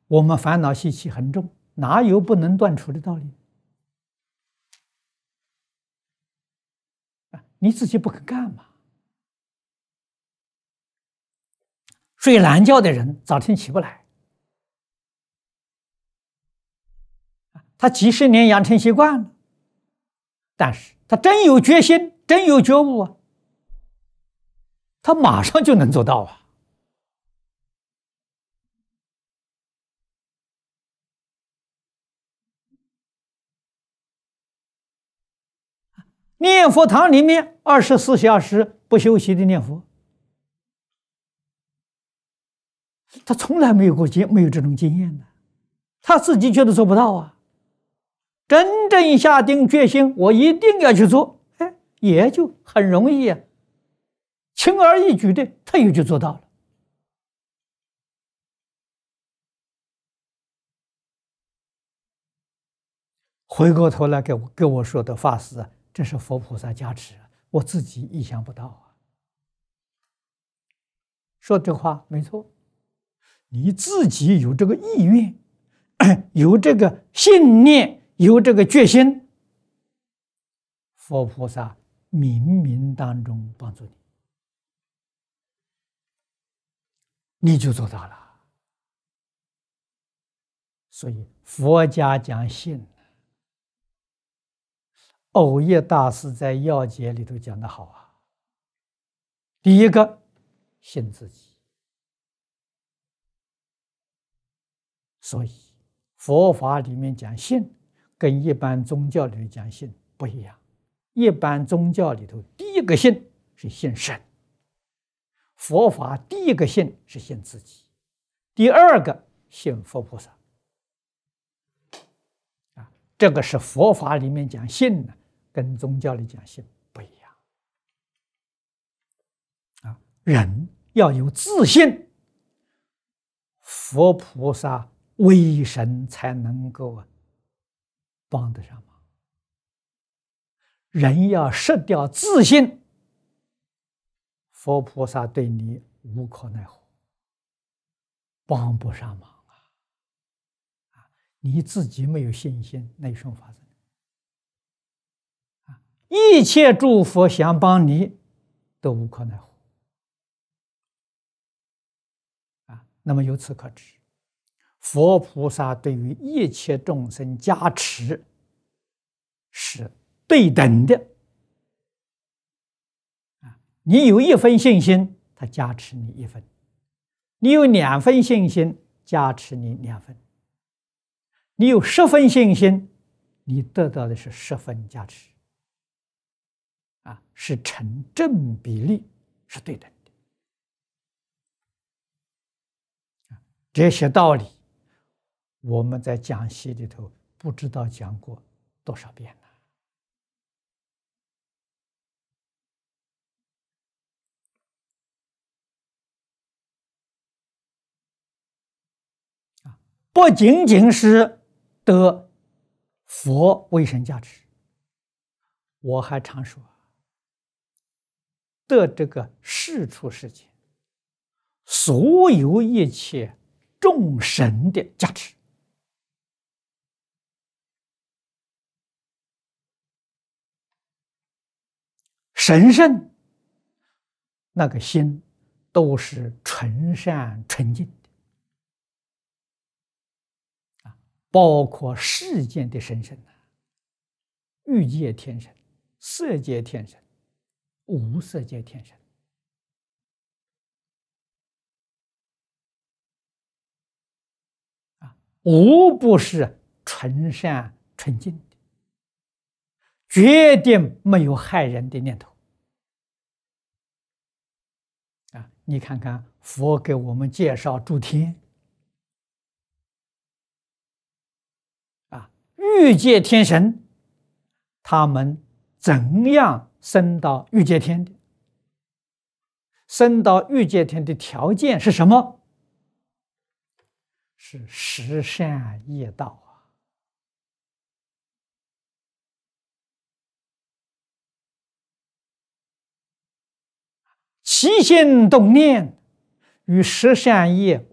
我们烦恼习气很重，哪有不能断除的道理？你自己不肯干嘛？睡懒觉的人早晨起不来，他几十年养成习惯了，但是他真有决心，真有觉悟啊，他马上就能做到啊。念佛堂里面24小时不休息的念佛，他从来没有这种经验的，他自己觉得做不到啊。真正下定决心，我一定要去做，也就很容易啊，轻而易举的，他也就做到了。回过头来给我说的法师啊，这是佛菩萨加持，我自己意想不到啊。说这话没错，你自己有这个意愿，有这个信念，有这个决心，佛菩萨冥冥当中帮助你，你就做到了。所以佛家讲信，藕益大师在要解里头讲得好啊。第一个，信自己。所以佛法里面讲信，跟一般宗教里面讲信不一样。一般宗教里头，第一个信是信神，佛法第一个信是信自己，第二个信佛菩萨。这个是佛法里面讲信呢，跟宗教里讲信不一样。人要有自信，佛菩萨威神才能够帮得上忙。人要失掉自信，佛菩萨对你无可奈何，帮不上忙啊！你自己没有信心，那有什么法子？一切诸佛想帮你，都无可奈何啊！那么由此可知，佛菩萨对于一切众生加持是对等的啊！你有1分信心，他加持你1分；你有2分信心，加持你2分；你有10分信心，你得到的是10分加持啊！是成正比例，是对等的。这些道理，我们在讲习里头不知道讲过多少遍了。不仅仅是得佛威神加持，我还常说，得这个世出世间所有一切众神的加持。神圣那个心都是纯善纯净的，包括世间的神圣，欲界天神、色界天神、无色界天神无不是纯善纯净的，绝对没有害人的念头你看看佛给我们介绍诸天欲界天神，他们怎样升到欲界天的？升到欲界天的条件是什么？是十善业道起心动念与十善业